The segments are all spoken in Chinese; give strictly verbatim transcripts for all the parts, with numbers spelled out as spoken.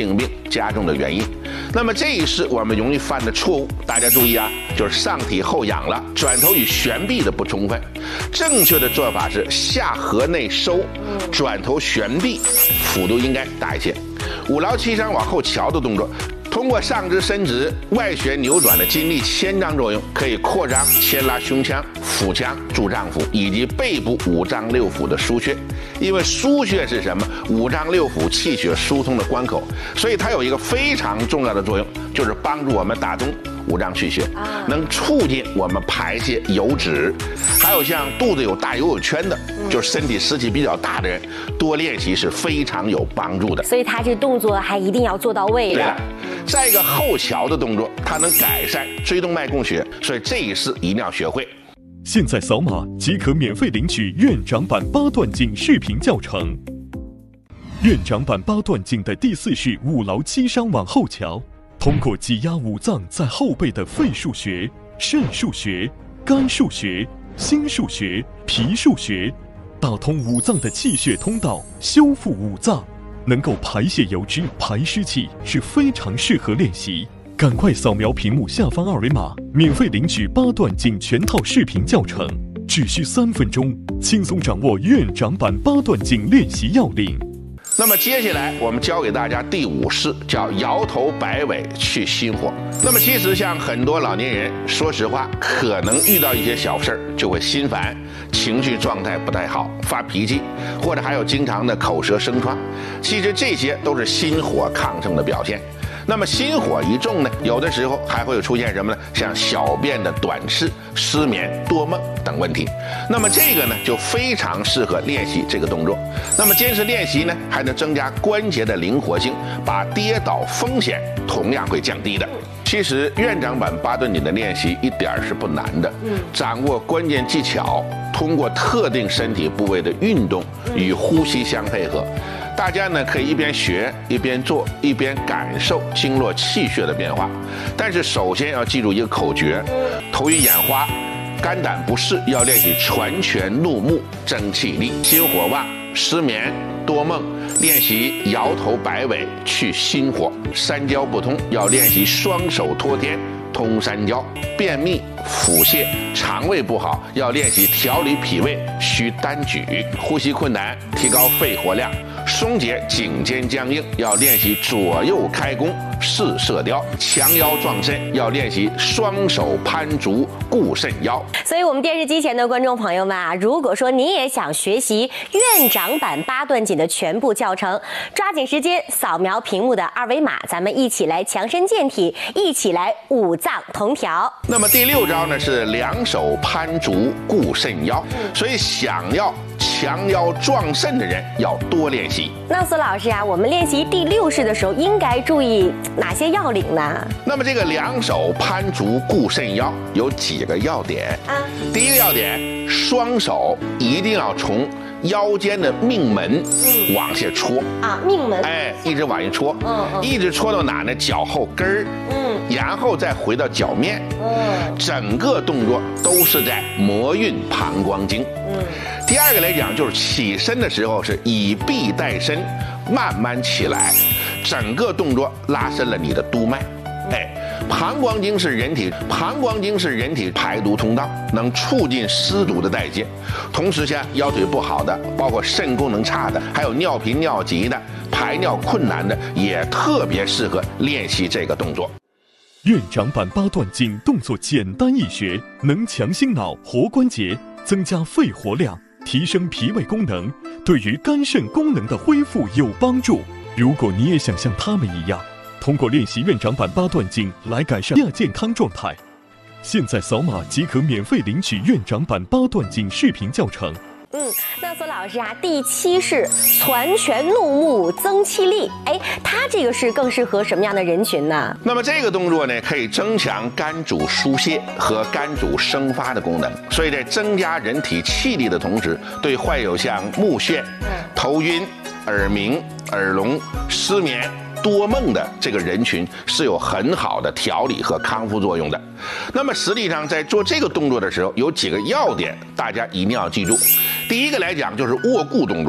性病加重的原因。那么这一是我们容易犯的错误，大家注意啊，就是上体后仰了，转头与悬臂的不充分。正确的做法是下颌内收，转头悬臂，幅度应该大一些。五劳七伤往后翘的动作，通过上肢伸直、外旋扭转的筋力牵张作用，可以扩张牵拉胸腔、腹腔、柱脏腑以及背部五脏六腑的腧穴。因为腧穴是什么？五脏六腑气血疏通的关口，所以它有一个非常重要的作用，就是帮助我们打通五脏气血，能促进我们排泄油脂。还有像肚子有大游泳圈的，就是身体湿气比较大的人，多练习是非常有帮助的。 所以他这动作还一定要做到位的。 对了，再一个后翘的动作，它能改善椎动脉供血，所以这一式一定要学会。 现在扫码即可免费领取院长版八段锦视频教程。院长版八段锦的第四式五劳七伤往后翘，通过挤压五脏在后背的肺腧穴、肾腧穴、肝腧穴、心腧穴、脾腧穴，打通五脏的气血通道，修复五脏，能够排泄油脂、排湿气，是非常适合练习。赶快扫描屏幕下方二维码，免费领取八段锦全套视频教程，只需三分钟，轻松掌握院长版八段锦练习要领。 那么接下来我们教给大家第五式，叫摇头摆尾去心火。那么其实像很多老年人，说实话，可能遇到一些小事儿就会心烦，情绪状态不太好，发脾气，或者还有经常的口舌生疮。其实这些都是心火亢盛的表现。那么心火一重呢，有的时候还会出现什么呢？像小便的短赤、失眠、多梦等问题。那么这个呢，就非常适合练习这个动作。那么坚持练习呢，还能增加关节的灵活性，把跌倒风险同样会降低的。其实院长版八段锦的练习一点是不难的，掌握关键技巧，通过特定身体部位的运动与呼吸相配合。大家呢可以一边学一边做，一边感受经络气血的变化。但是首先要记住一个口诀：头晕眼花、肝胆不适要练习全拳怒目争气力；心火旺、失眠、多梦练习摇头摆尾去心火；三焦不通要练习双手托天通三焦；便秘、腹泻、肠胃不好要练习调理脾胃需单举；呼吸困难提高肺活量，松解颈肩僵硬要练习左右开弓试射雕；强腰壮肾要练习双手攀足固肾腰。 所以我们电视机前的观众朋友们啊，如果说你也想学习院长版八段锦的全部教程，抓紧时间扫描屏幕的二维码，咱们一起来强身健体，一起来五脏同调。 那么第六招呢是两手攀足固肾腰，所以想要强腰壮肾的人要多练习。 那苏老师啊，我们练习第六式的时候应该注意哪些要领呢？ 那么这个两手攀足固肾腰有几个要点啊？第一个要点，双手一定要从腰间的命门往下戳啊，命门， 哎，一直往下戳，嗯嗯，一直戳到哪呢？脚后跟儿，嗯，然后再回到脚面，嗯，整个动作都是在摩运膀胱经，嗯。第二个来讲，就是起身的时候是以臂带身，慢慢起来，整个动作拉伸了你的督脉。哎，膀胱经是人体，膀胱经是人体排毒通道，能促进湿毒的代谢。同时，像腰腿不好的，包括肾功能差的，还有尿频尿急的，排尿困难的，也特别适合练习这个动作。 院长版八段锦动作简单易学，能强心脑、活关节，增加肺活量，提升脾胃功能，对于肝肾功能的恢复有帮助。如果你也想像他们一样，通过练习院长版八段锦来改善亚健康状态，现在扫码即可免费领取院长版八段锦视频教程。 嗯，那苏老师啊，第七式攒拳怒目增气力，哎，它这个是更适合什么样的人群呢？ 那么这个动作呢，可以增强肝主疏泄和肝主生发的功能，所以在增加人体气力的同时，对患有像目眩、头晕、耳鸣、耳聋、失眠、多梦的这个人群是有很好的调理和康复作用的。那么实际上在做这个动作的时候，有几个要点大家一定要记住。第一个来讲就是握固动作，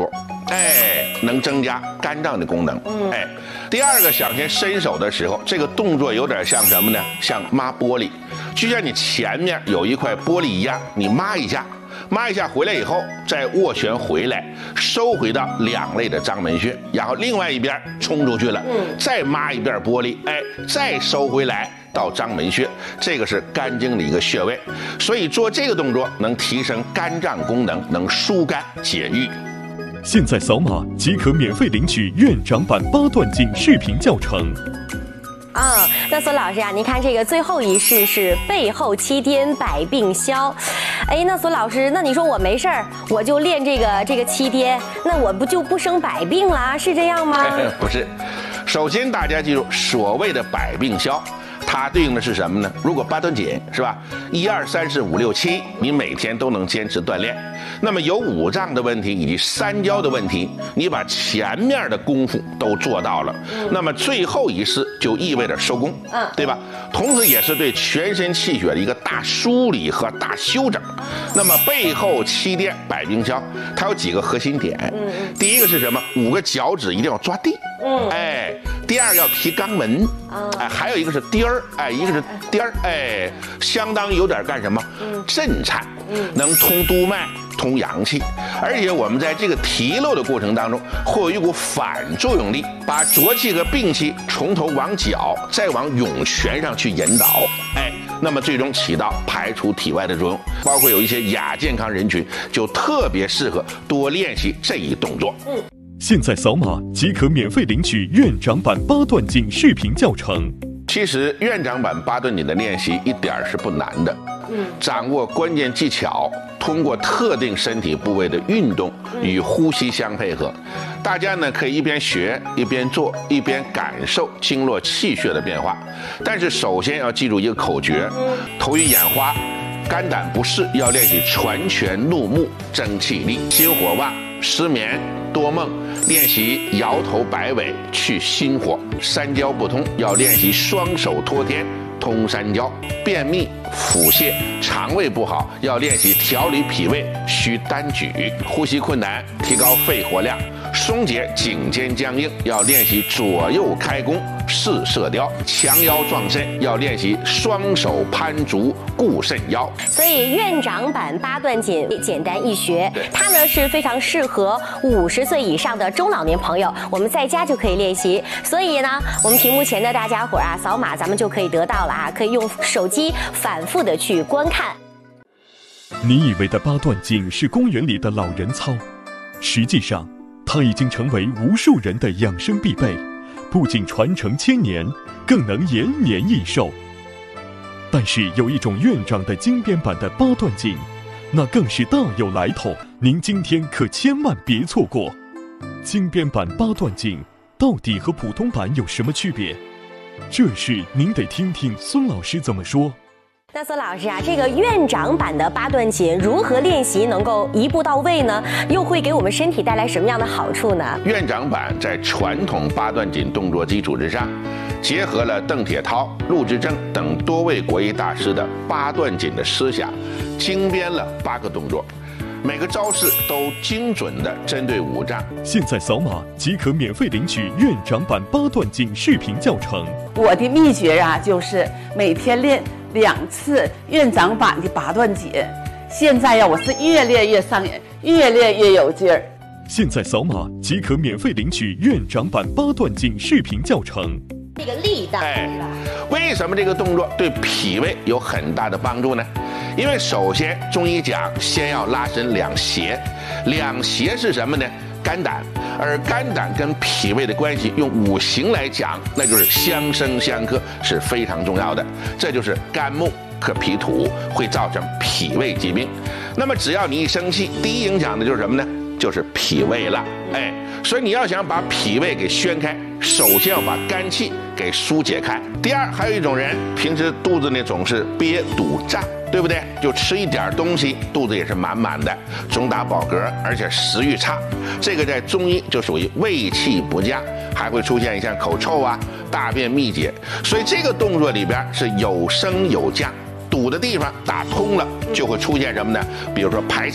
哎，能增加肝脏的功能。嗯，哎，第二个想先伸手的时候，这个动作有点像什么呢？像抹玻璃，就像你前面有一块玻璃一样，你抹一下。抹一下回来以后，再斡旋回来，收回到两肋的章门穴，然后另外一边冲出去了，嗯，再抹一遍玻璃，哎，再收回来到章门穴，这个是肝经的一个穴位，所以做这个动作能提升肝脏功能，能疏肝解郁。 现在扫码即可免费领取院长版八段锦视频教程。 啊、嗯，那孙老师啊，您看这个最后一式是背后七颠百病消。哎，那孙老师，那你说我没事儿，我就练这个这个七颠，那我不就不生百病了？是这样吗？ 不是，首先大家记住，所谓的百病消，它对应的是什么呢？如果八段锦是吧，一二三四五六七，你每天都能坚持锻炼，那么有五脏的问题以及三焦的问题，你把前面的功夫都做到了，嗯、那么最后一式就意味着收工，嗯，对吧？同时也是对全身气血的一个大梳理和大修整。那么背后七颠百病消，它有几个核心点。嗯，第一个是什么？五个脚趾一定要抓地。嗯，哎，第二个要提肛门。啊，哎，还有一个是颠儿，哎，一个是颠儿，哎，相当于有点干什么？嗯，震颤，嗯，能通督脉。通阳气，而且我们在这个提漏的过程当中，会有一股反作用力，把浊气和病气从头往脚，再往涌泉上去引导，哎，那么最终起到排除体外的作用。包括有一些亚健康人群，就特别适合多练习这一动作。嗯， 现在扫码即可免费领取院长版八段锦视频教程。 其实院长版八段锦的练习一点是不难的。嗯，掌握关键技巧，通过特定身体部位的运动与呼吸相配合，大家呢可以一边学一边做，一边感受经络气血的变化。但是首先要记住一个口诀：头晕眼花、肝胆不适要练习传拳怒目争气力；心火旺、失眠、多梦练习摇头摆尾去心火；三焦不通要练习双手托天通三焦；便秘、腹泻、肠胃不好要练习调理脾胃需单举；呼吸困难提高肺活量；松解颈肩僵硬要练习左右开弓试射雕；强腰壮肾要练习双手攀足固肾腰。 所以院长版八段锦简单易学，它呢是非常适合五十岁以上的中老年朋友，我们在家就可以练习。所以呢，我们屏幕前的大家伙啊，扫码咱们就可以得到了啊，可以用手机反复的去观看。 你以为的八段锦是公园里的老人操，实际上它已经成为无数人的养生必备，不仅传承千年，更能延年益寿。但是有一种院长的精编版的八段锦，那更是大有来头，您今天可千万别错过。精编版八段锦到底和普通版有什么区别？这事您得听听孙老师怎么说。 那孙老师啊，这个院长版的八段锦如何练习能够一步到位呢？又会给我们身体带来什么样的好处呢？ 院长版在传统八段锦动作基础之上，结合了邓铁涛、陆之正等多位国医大师的八段锦的思想，精编了八个动作，每个招式都精准地针对五脏。 现在扫码即可免费领取院长版八段锦视频教程。 我的秘诀啊，就是每天练两次院长版的八段锦。现在呀、啊，我是越练越上瘾，越练越有劲儿。 现在扫码即可免费领取院长版八段锦视频教程。 这个力道， 哎，为什么这个动作对脾胃有很大的帮助呢？因为首先中医讲，先要拉伸两胁，两胁是什么呢？肝胆，而肝胆跟脾胃的关系，用五行来讲，那就是相生相克，是非常重要的。这就是肝木克脾土，会造成脾胃疾病。那么只要你一生气，第一影响的就是什么呢？就是脾胃了。哎，所以你要想把脾胃给宣开，首先要把肝气给疏解开。第二，还有一种人平时肚子呢总是憋堵胀，对不对？就吃一点东西，肚子也是满满的，总打饱嗝，而且食欲差。这个在中医就属于胃气不佳，还会出现像口臭啊、大便秘结。所以这个动作里边是有升有降，堵的地方打通了，就会出现什么呢？比如说排气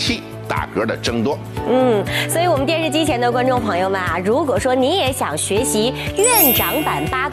大格的增多。 嗯，所以我们电视机前的观众朋友们啊，如果说你也想学习院长版八段